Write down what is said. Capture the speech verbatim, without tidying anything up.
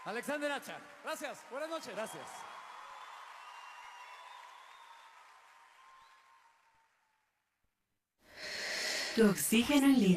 Alexander Hacha. Gracias, buenas noches. Gracias. Tu oxígeno en línea.